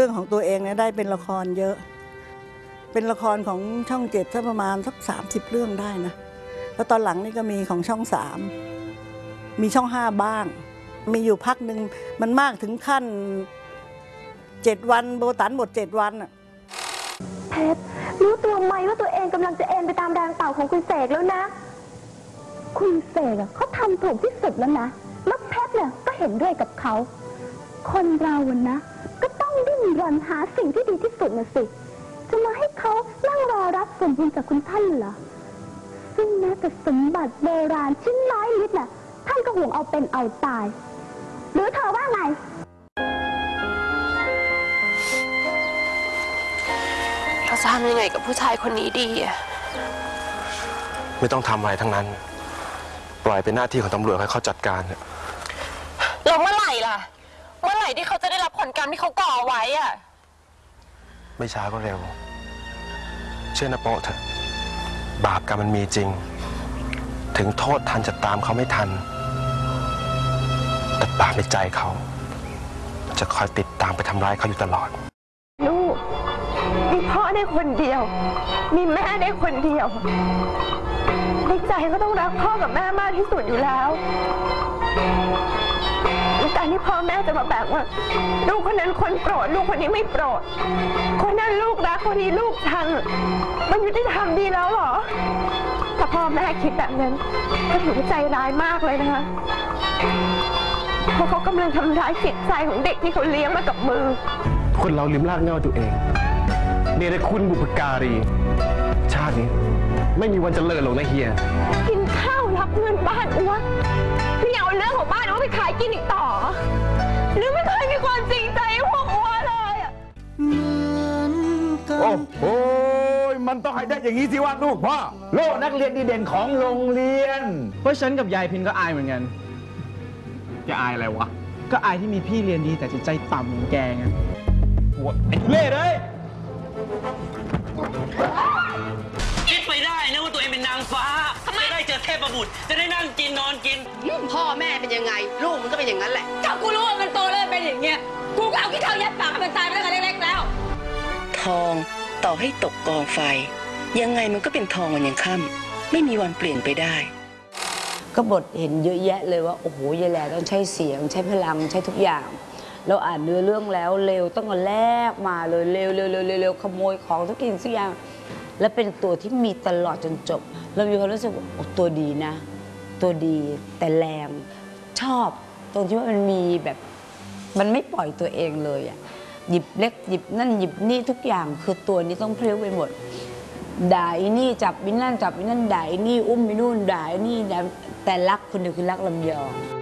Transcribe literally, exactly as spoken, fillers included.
รื่องของตัวเองเนี่ยได้เป็นละครเยอะ เป็นละครของช่องเจ็ดสักประมาณสักสามสิบเรื่องได้นะแล้วตอนหลังนี่ก็มีของช่องสามมีช่องห้าบ้างมีอยู่พักหนึ่งมันมากถึงขั้นเจ็ดวันโบตันหมดเจ็ดวันอะเพชรรู้ตัวไหมว่าตัวเองกำลังจะเอ็นไปตามแรงเป่าของคุณเสกแล้วนะคุณเสกเขาทำถูกที่สุดแล้วนะแล้วเพชรเนี่ยก็เห็นด้วยกับเขาคนเราอะนะก็ต้องดิ้นรนหาสิ่งที่ดีที่สุดนะสิจะมาให้เขานั่งรอรับส่วนบุญจากคุณท่านเหรอซึ่งแม้แต่สมบัติโบราณชิ้นน้อยนิดน่ะท่านก็ห่วงเอาเป็นเอาตายหรือเธอว่าไงเราจะทำยังไงกับผู้ชายคนนี้ดีอะไม่ต้องทำอะไรทั้งนั้นปล่อยเป็นหน้าที่ของตำรวจให้เขาจัดการแล้วเมื่อไหร่ล่ะเมื่อไหร่ที่เขาจะได้รับผลกรรมที่เขาก่อไว้อะไม่ช้าก็เร็วเชื่อนะโป๊ะเถอะบาปกรรมมันมีจริงถึงโทษทันจะตามเขาไม่ทันแต่บาปในใจเขาจะคอยติดตามไปทำร้ายเขาอยู่ตลอดลูกมีพ่อได้คนเดียวมีแม่ได้คนเดียวในใจก็ต้องรักพ่อกับแม่มากที่สุดอยู่แล้วการที่พ่อแม่จะมาแบ่งว่าลูกคนนั้นคนโปรดลูกคนนี้ไม่โปรดคนนั้นลูกรักคนนี้ลูกชังมันยุติธรรมดีแล้วหรอถ้าพ่อแม่คิดแบบนั้นก็ถือว่าใจร้ายมากเลยนะคะเพราะเขากำลังทำร้ายจิตใจของเด็กที่เขาเลี้ยงมากับมือคนเราลืมรากเหง้าตัวเองเนรคุณบุพการีชาตินี้ไม่มีวันจะเลิศหรอกนะเฮียกินข้าวรับเงินบ้านอ้วนนี่เอาเรื่องของบ้านอ้วนไปขายกินอีกต่อหรือไม่เคยมีความจริงใจพวกอ้วนเลยอ่ะโอ้โหมันต้องให้ได้อย่างนี้สิวะลูกพ่อโล่นักเรียนดีเด่นของโรงเรียนเพราะฉันกับยายพินก็อายเหมือนกันแกอายอะไรวะก็อายที่มีพี่เรียนดีแต่จิตใจต่ำเหมือนแกไงหัวไอ้เล่เลยคิดไปได้นะว่าตัวเองเป็นนางฟ้าจะได้เจอเทพบุตรจะได้นั่งกินนอนกินพ่อแม่เป็นยังไงลูกมันก็เป็นอย่างนั้นแหละถ้ากูรู้ว่ามันโตแล้วเป็นอย่างเงี้ยกูก็เอาขี้เถ้ายัดปากให้มันตายไปตั้งแต่เล็กๆแล้วทองต่อให้ตกกองไฟยังไงมันก็เป็นทองวันยังค่ำไม่มีวันเปลี่ยนไปได้ก็บทเห็นเยอะแยะเลยว่าโอ้โหยายแหล่ต้องใช้เสียงใช้พลังใช้ทุกอย่างเราอ่านเนื้อเรื่องแล้วเร็วต้องเอาแลกมาเลยเร็วเร็วเร็วเร็วขโมยของทุกอย่างทุกอย่างและเป็นตัวที่มีตลอดจนจบเรามีความรู้สึกว่าตัวดีนะตัวดีแต่แรงชอบตรงที่ว่ามันมีแบบมันไม่ปล่อยตัวเองเลยอ่ะหยิบเล็กหยิบนั่นหยิบนี่ทุกอย่างคือตัวนี้ต้องเพลี้ยวไปหมดด่าอีนี่จับอีนั่นจับอีนั่นด่าอีนี่อุ้มอีนู่นด่าอีนี่แต่รักคนเดียวคือรักลำยอง